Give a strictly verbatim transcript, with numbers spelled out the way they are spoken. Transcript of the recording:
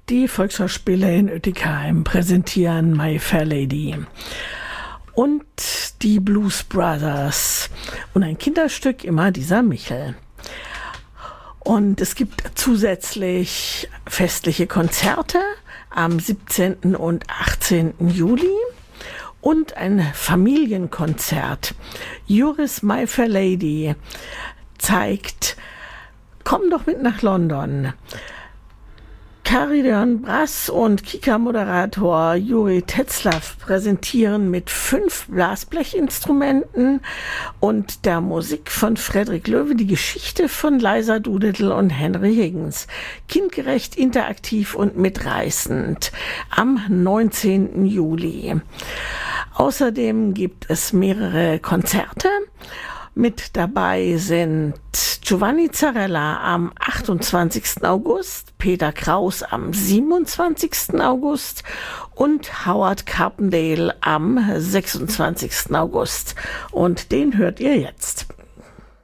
Die Volksschauspieler in Ütikheim präsentieren My Fair Lady und die Blues Brothers und ein Kinderstück immer dieser Michel. Und es gibt zusätzlich festliche Konzerte am siebzehnten und achtzehnten Juli und ein Familienkonzert. Juris My Fair Lady zeigt Komm doch mit nach London. Karidian Brass und Kika-Moderator Juri Tetzlaff präsentieren mit fünf Blasblechinstrumenten und der Musik von Frederik Löwe die Geschichte von Liza Doolittle und Henry Higgins. Kindgerecht, interaktiv und mitreißend am neunzehnten Juli. Außerdem gibt es mehrere Konzerte. Mit dabei sind Giovanni Zarella am achtundzwanzigsten August, Peter Kraus am siebenundzwanzigsten August und Howard Carpendale am sechsundzwanzigsten August. Und den hört ihr jetzt.